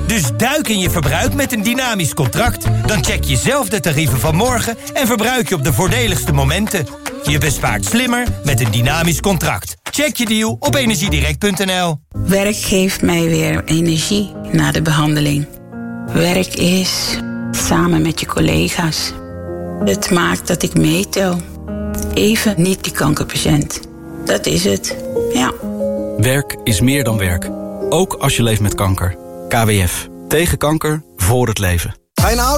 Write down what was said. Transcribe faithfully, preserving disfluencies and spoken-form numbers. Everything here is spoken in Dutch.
Dus duik in je verbruik met een dynamisch contract. Dan check je zelf de tarieven van morgen en verbruik je op de voordeligste momenten. Je bespaart slimmer met een dynamisch contract. Check je deal op energiedirect punt n l. Werk geeft mij weer energie na de behandeling. Werk is samen met je collega's. Het maakt dat ik meetel. Even niet die kankerpatiënt. Dat is het, ja. Werk is meer dan werk. Ook als je leeft met kanker. K W F. Tegen kanker, voor het leven. Fijne